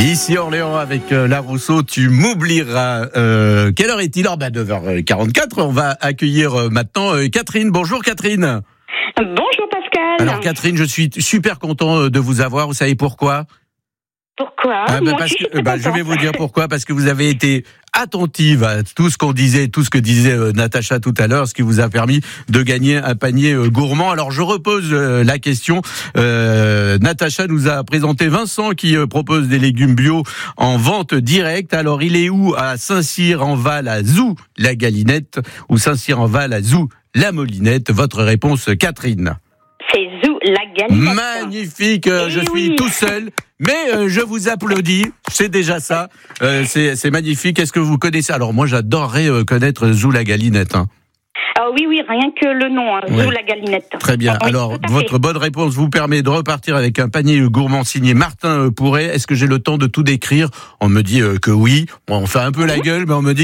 Ici Orléans avec La Rousseau, tu m'oublieras. Quelle heure est-il ? 9h44. On va accueillir maintenant Catherine. Bonjour Catherine. Bonjour Pascal. Alors Catherine, je suis super content de vous avoir. Vous savez pourquoi ? Pourquoi ? Je vais vous dire pourquoi. Parce que vous avez été attentive à tout ce qu'on disait, tout ce que disait Natacha tout à l'heure, ce qui vous a permis de gagner un panier gourmand. Alors je repose la question. Natacha nous a présenté Vincent qui propose des légumes bio en vente directe. Alors il est où ? À Saint-Cyr-en-Val, à Zou la Galinette, ou Saint-Cyr-en-Val, à Zou la Molinette. Votre réponse, Catherine ? C'est Zou la Galinette. Magnifique, je suis tout seul, mais je vous applaudis, c'est déjà ça, c'est magnifique. Est-ce que vous connaissez ? Alors moi j'adorerais connaître Zou la Galinette. Oui, rien que le nom, Zou la Galinette. Très bien, Oui, alors votre bonne réponse vous permet de repartir avec un panier gourmand signé Martin Pourret. Est-ce que j'ai le temps de tout décrire ? On me dit que oui, bon, on fait un peu la gueule, mais on me dit